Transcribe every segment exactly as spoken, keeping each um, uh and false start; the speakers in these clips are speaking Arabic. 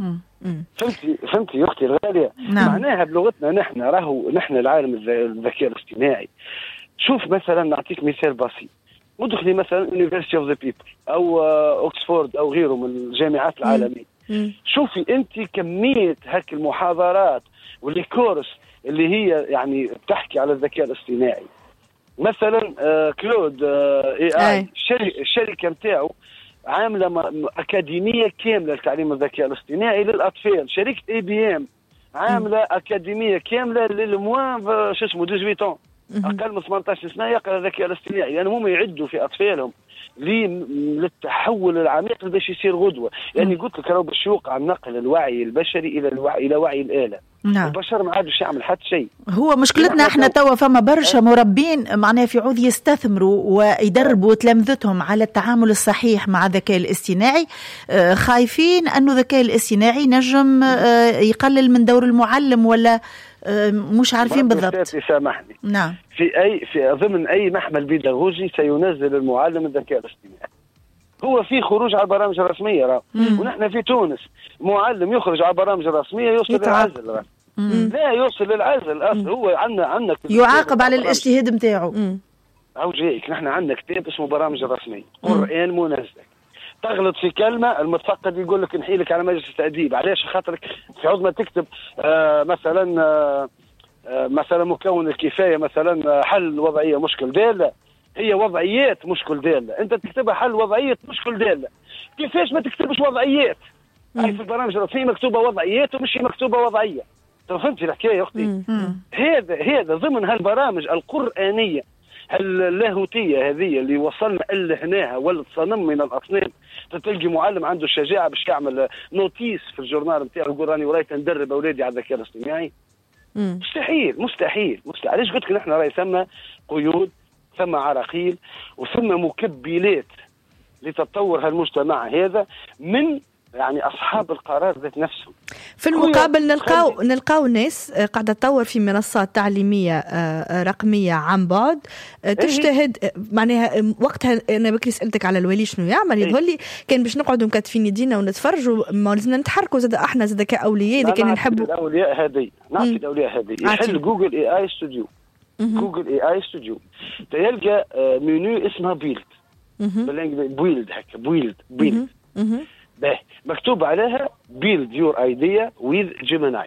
فهمتي فهمتي يا اختي الغاليه. نعم. معناها بلغتنا نحن راهو نحن العالم الذكاء الاصطناعي. شوف مثلا نعطيك مثال بسيط، ودخلي مثلا University of the People او اوكسفورد او غيره من الجامعات العالميه. مم. شوفي انت كميه هاك المحاضرات والكورس اللي هي يعني بتحكي على الذكاء الاصطناعي. مثلا آه كلود آه اي اي الشركه نتاعو عامله اكاديميه كامله لتعليم الذكاء الاصطناعي للاطفال. شركه اي بي ام عامله اكاديميه كامله للموان شو اسمه ثمانية عشر اقل من ثمانية عشر سنه يقرا الذكاء الاصطناعي، لان يعني هم يعدوا في اطفالهم للتحول العميق باش يصير غدوه. يعني قلت لك راهو باش يوقع نقل الوعي البشري الى الوعي الى وعي الاله. نعم. البشر ما عادش يعمل حتى شيء. هو مشكلتنا احنا توا فما برشا مربين معناها في عود يستثمروا ويدربوا تلامذتهم على التعامل الصحيح مع الذكاء الاصطناعي، خايفين انه الذكاء الاصطناعي نجم يقلل من دور المعلم ولا مش عارفين بالضبط. سامحني. نعم. في اي في ضمن اي محمل بيداغوجي سينزل المعلم الذكاء الاصطناعي. هو في خروج على البرامج الرسميه راه، ونحن في تونس معلم يخرج على البرامج الرسميه يوصل للعزل راه. لا يوصل للعزل اصلا. هو عندنا عندنا يعاقب على الاجتهاد نتاعو. او جايك نحن عندنا كتاب اسمه برامج الرسميه، قرآن منزل. تغلط في كلمه المتفقد يقول لك نحيلك على مجلس التأديب. علاش؟ خاطرك في عوض ما تكتب آه مثلا آه مثلا مكون الكفايه مثلا حل وضعيه مشكل داله، هي وضعيات مشكل داله، انت تكتبها حل وضعيه مشكل داله. كيفاش ما تكتبش وضعيات؟ هاي في البرامج الرسميه مكتوبه وضعيات ومش مكتوبه وضعيه. فهمتي الحكايه يا اختي؟ هذا هذا ضمن هالبرامج القرانيه اللاهوتيه هذه اللي وصلنا لهناها ولد صنم من الاصنام. تلقي معلم عنده الشجاعه باش يعمل نوتيس في الجورنال نتاعو يقول راني وريت ندرب اولادي على الذكاء الاصطناعي. مستحيل مستحيل مستحيل. علاش قلت لك نحن راهي ثم قيود، ثم عراقيل، وثم مكبلات لتطور هالمجتمع هذا من يعني اصحاب القرار ذات نفسهم. في المقابل نلقاو نلقاو ناس قاعده تطور في منصات تعليميه رقميه عن بعد تجتهد. معناها وقتها انا بكري سالتك على الولي شنو يعمل، يظهر لي كان باش نقعدوا مكتفين يدينا ونتفرجوا، ما لازمنا نتحركوا زاد احنا زاد كاولياء اذا كان نحبوا الاولياء هذه. نعطي الاولياء هذه يحل جوجل اي اي ستوديو. جوجل اي اي ستوديو تلقى منيو اسمها بيلد بالانجليزي، بويلد هكا بويلد بيلد به مكتوب عليها build your idea with Gemini.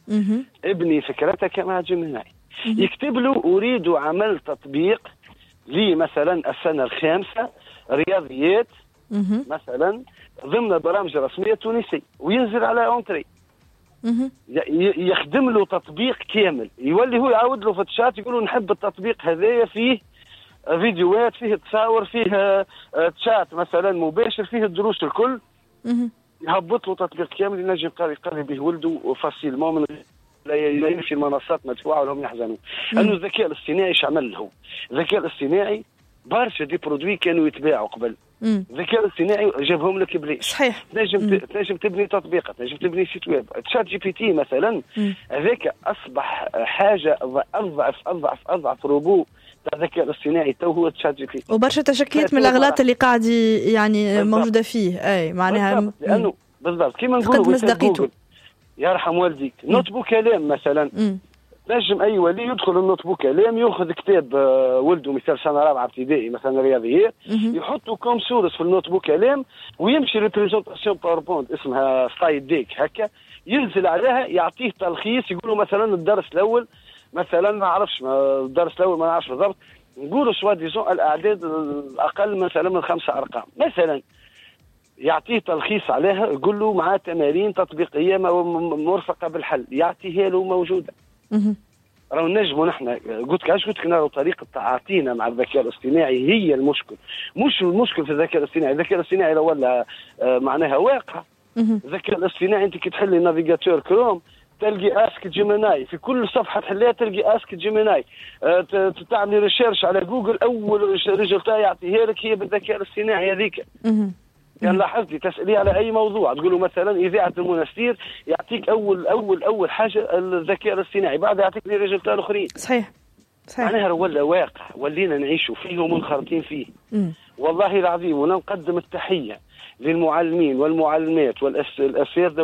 ابني فكرتك مع جيميناي. يكتب له أريد عمل تطبيق لي مثلا السنة الخامسة رياضيات مثلا ضمن البرامج الرسمية التونسية، وينزل على أونتري يخدم له تطبيق كامل. يولي هو يعاود له في الشات يقول له نحب التطبيق هذايا فيه فيديوهات، فيه تصاور، فيه تشات مثلا مباشر، فيه الدروس الكل. يهبط له تطبيق كامل ينجم يقري به ولده وفاسيلمون من لا يمشي المنصات مدفوعه ولهم يحزنون. انه الذكاء الاصطناعي ايش عمل له؟ الذكاء الاصطناعي برشا دي برودوي كانوا يتباعوا قبل. الذكاء الاصطناعي جابهم لك بليش. صحيح. تنجم تنجم تبني تطبيقات، تنجم تبني سيت ويب. تشات جي بي تي مثلا هذاك اصبح حاجه اضعف اضعف اضعف روبو الذكاء الاصطناعي تو هو تشات جي بي تي. وبرشا تشكيلات من الاغلاط اللي قاعد يعني بالضبط. موجوده فيه. اي معناها بالضبط. لانه بالضبط كيما نقولوا جوجل يرحم والديك نوت بوك كلام مثلا. مم. نجم اي ولي يدخل النوت بوك كلام ياخذ كتاب ولده مثال سنه رابعه ابتدائي مثلا رياضيات، يحطه كوم سورس في النوت بوك كلام، ويمشي للبريزونطاسيون باوربوينت اسمها سلايد ديك هكا، ينزل عليها يعطيه تلخيص. يقولوا مثلا الدرس الاول مثلا ما اعرفش الدرس الاول ما نعرفش بالضبط، نقولوا سوا ديزون الاعداد الاقل مثلا من خمسه ارقام مثلا، يعطيه تلخيص عليها، يقول له مع تمارين تطبيقيه مرفقه بالحل، يعطيها له موجوده. راهو نجموا نحن قلت لك علاش قلت لك راهو طريقه تعاطينا مع الذكاء الاصطناعي هي المشكل، مش المشكل في الذكاء الاصطناعي. الذكاء الاصطناعي لو ولا معناها واقع. الذكاء الاصطناعي انت كي تحلي نافيغاتور كروم تلقي اسك جيميناي، في كل صفحه تحليها تلقي اسك جيميناي. أه تعملي ريشيرش على جوجل اول ريزلتا يعطيها لك هي بالذكاء الاصطناعي هذيك. كان لاحظتي تسألي على أي موضوع تقولوا مثلا إذاعة المنستير يعطيك أول أول أول حاجة الذكاء الاصطناعي، بعد يعطيك لي ريزلتا الآخرين. صحيح صحيح. معناها ولا واقع ولينا نعيشوا فيه ومنخرطين فيه. م. والله العظيم ونقدم التحية للمعلمين والمعلمات والأساتذة